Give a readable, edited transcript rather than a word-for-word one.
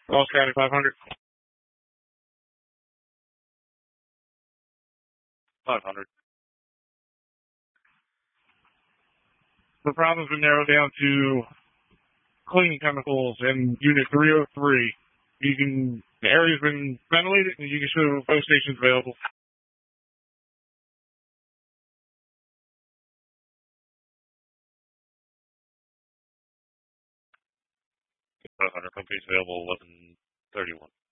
Lost County 500. 500. The problem's been narrowed down to cleaning chemicals in Unit 303. The area's been ventilated and you can show both stations available. 500 companies available 1131.